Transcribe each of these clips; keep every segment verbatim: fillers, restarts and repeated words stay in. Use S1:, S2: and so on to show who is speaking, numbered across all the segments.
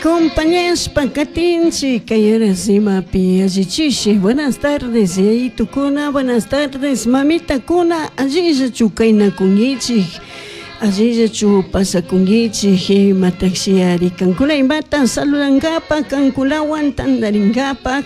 S1: Compañeros Pacatinchi, Kayarasima Piajichishi, buenas tardes, Yaito Kuna, buenas tardes, mamita Kuna, Ajiya Chukaina Kungichi, Ajiya Chu pasa Kungichi, Mataxiari, Cancula y Mata, Saludangapa, Canculawan, Tandaringapa,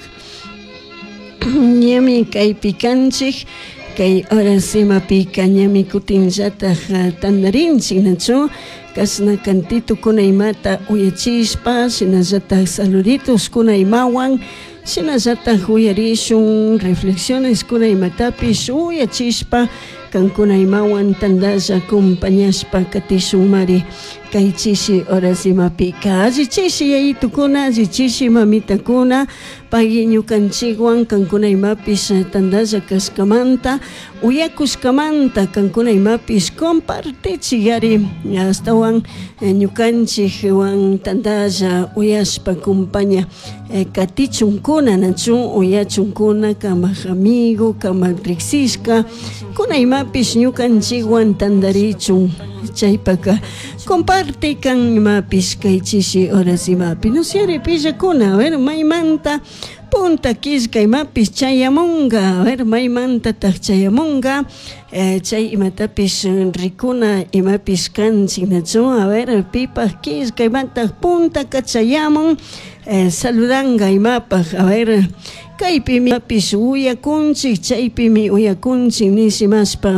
S1: Nyami Kai Picanchi, Kai Orasima Pica, Nyami Kutinjata, Tandarinchi, Nacho. Kasna cantito kuna imata uyachispa, sinazata saluditos kuna imawan, sinazata huyarishun, reflexiones kuna imatapis uyachispa, kan kuna imawan tandaza acompañaspa katishun mari, kaichishi orasima pika, ajichishi yaitu kuna, ajichishi mamita kuna, pagiñu kanchiguan, kan kuna imapis tandaza kaskamanta, uyakuskamanta, kan kuna imapis compartichi yari, hasta wan ñukanchik wan tandaza uyaspa compaña eh, katichunkuna nachun uyachunkuna kama amigo kama rixiska kuna imapis ñukanchik wan tandarichun chaypaka comparte kan imapis kaychishi horas imapi no cierre pillakuna a ver maymanta punta kishka imapis chayamunga a ver maymanta tak chayamunga eh, chay imatapis rikuna imapis kanchik nachu a ver pipa kishka imata punta kachayamun eh, saludanga imapak a ver kaypi imapis uyakunchik chaypi mi uyakunchik nisimaspa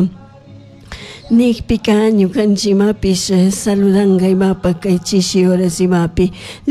S1: Nik picaño kanchimapis saludanga imapak kaychishi horas imapi